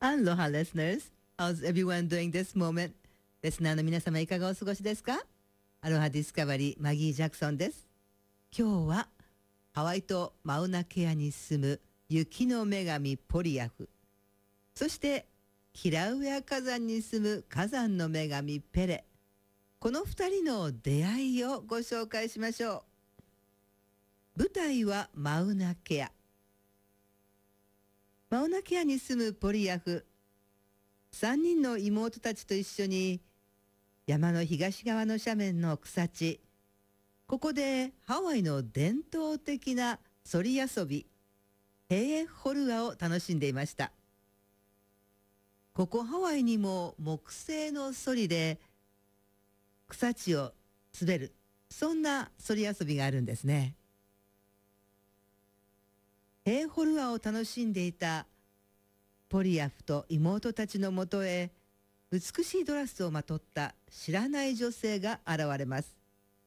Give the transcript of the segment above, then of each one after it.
Aloha listeners. How's everyone doing this moment? リスナーの皆様いかがお過ごしですか？アロハディスカバリーマギー・ジャクソンです。今日はハワイ島マウナケアに住む雪の女神ポリアフ、そしてキラウエア火山に住む火山の女神ペレ、この2人の出会いをご紹介しましょう。舞台はマウナケア。マウナケアに住むポリアフ、3人の妹たちと一緒に山の東側の斜面の草地、ここでハワイの伝統的なソリ遊び、ヘーホルアを楽しんでいました。ここハワイにも木製のソリで草地を滑る、そんなソリ遊びがあるんですね。ヘーホルアを楽しんでいたポリアフと妹たちのもとへ、美しいドレスをまとった知らない女性が現れます。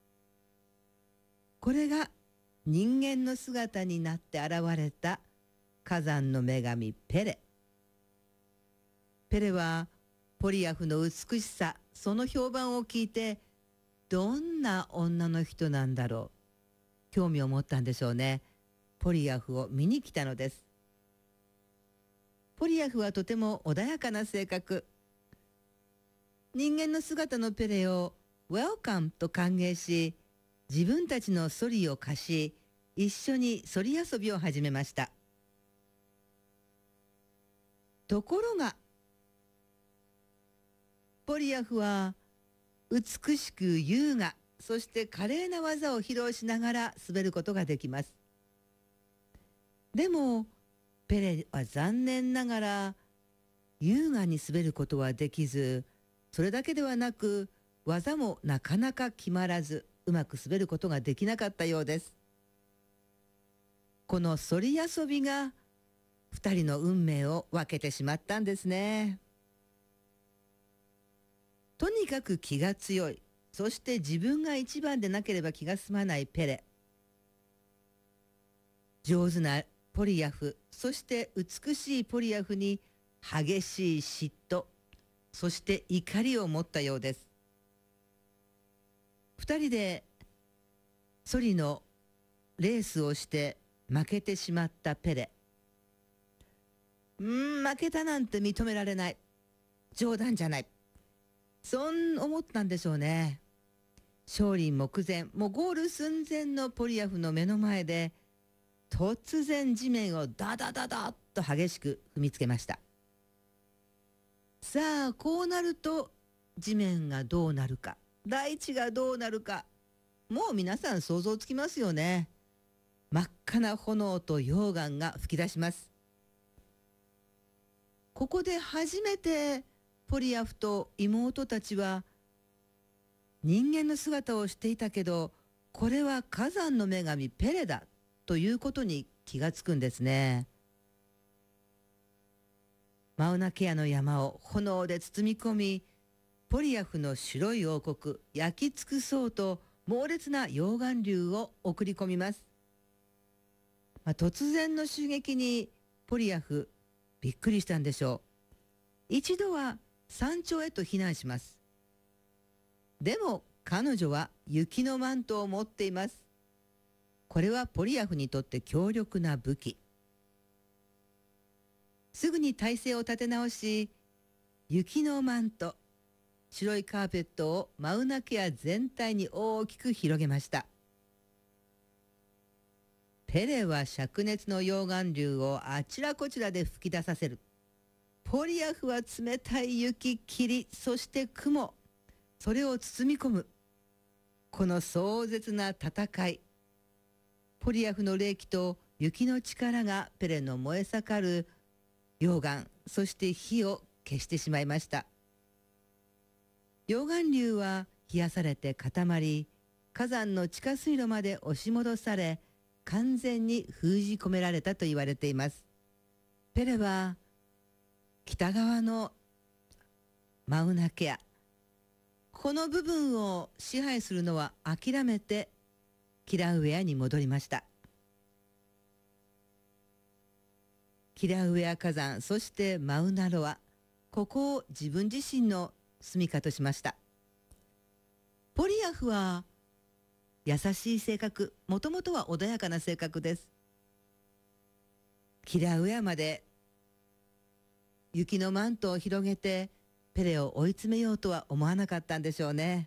これが人間の姿になって現れた火山の女神ペレ。ペレはポリアフの美しさ、その評判を聞いて、どんな女の人なんだろう、興味を持ったんでしょうね。ポリアフを見に来たのです。ポリアフはとても穏やかな性格。人間の姿のペレをウェルカムと歓迎し、自分たちのソリを貸し、一緒にソリ遊びを始めました。ところが、ポリアフは美しく優雅、そして華麗な技を披露しながら滑ることができます。でもペレは残念ながら優雅に滑ることはできず、それだけではなく技もなかなか決まらず、うまく滑ることができなかったようです。このソリ遊びが2人の運命を分けてしまったんですね。とにかく気が強い、そして自分が一番でなければ気が済まないペレ。上手なポリアフ、そして美しいポリアフに激しい嫉妬、そして怒りを持ったようです。2人でソリのレースをして負けてしまったペレ。負けたなんて認められない、冗談じゃない、そう思ったんでしょうね。勝利目前、もうゴール寸前のポリアフの目の前で、突然地面をダダダダッと激しく踏みつけました。さあこうなると地面がどうなるか、大地がどうなるか、もう皆さん想像つきますよね。真っ赤な炎と溶岩が噴き出します。ここで初めてポリアフと妹たちは、人間の姿をしていたけどこれは火山の女神ペレだということに気がつくんですね。マウナケアの山を炎で包み込み、ポリアフの白い王国焼き尽くそうと猛烈な溶岩流を送り込みます。突然の襲撃にポリアフびっくりしたんでしょう。一度は山頂へと避難します。でも彼女は雪のマントを持っています。これはポリアフにとって強力な武器。すぐに体勢を立て直し、雪のマント、白いカーペットをマウナケア全体に大きく広げました。ペレは灼熱の溶岩流をあちらこちらで吹き出させる。ポリアフは冷たい雪、霧、そして雲、それを包み込む。この壮絶な戦い、ポリアフの冷気と雪の力がペレの燃え盛る溶岩、そして火を消してしまいました。溶岩流は冷やされて固まり、火山の地下水路まで押し戻され、完全に封じ込められたと言われています。ペレは北側のマウナケア、この部分を支配するのは諦めてキラウエアに戻りました。 キラウエア火山、そしてマウナロア、ここを自分自身の住処としました。ポリアフは優しい性格、もともとは穏やかな性格です。キラウエアまで雪のマントを広げてペレを追い詰めようとは思わなかったんでしょうね。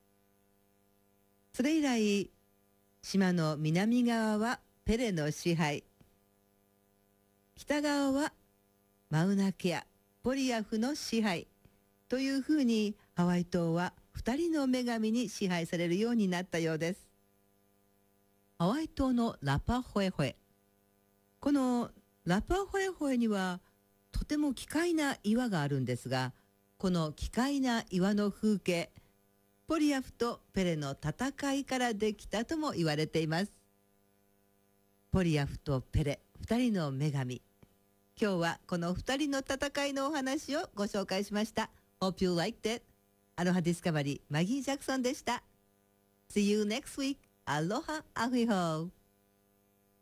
それ以来、島の南側はペレの支配、北側はマウナケア、ポリアフの支配というふうにハワイ島は2人の女神に支配されるようになったようです。ハワイ島のラパホエホエ。このラパホエホエにはとても奇怪な岩があるんですが、この奇怪な岩の風景、ポリアフとペレの戦いからできたとも言われています。ポリアフとペレ、2人の女神。今日はこの2人の戦いのお話をご紹介しました。Hope you liked it. アロハディスカバリー、マギー・ジャクソンでした。See you next week. Aloha, ahiho.